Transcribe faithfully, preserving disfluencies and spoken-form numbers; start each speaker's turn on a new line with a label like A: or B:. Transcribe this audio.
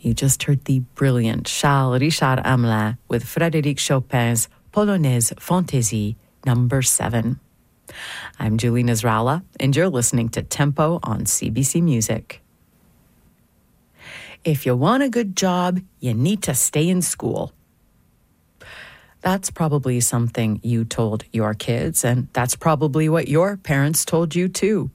A: You just heard the brilliant Charles Richard Hamelin with Frédéric Chopin's Polonaise Fantaisie number seven. I'm Julie Nasrallah, and you're listening to Tempo on C B C Music. If you want a good job, you need to stay in school. That's probably something you told your kids, and that's probably what your parents told you too.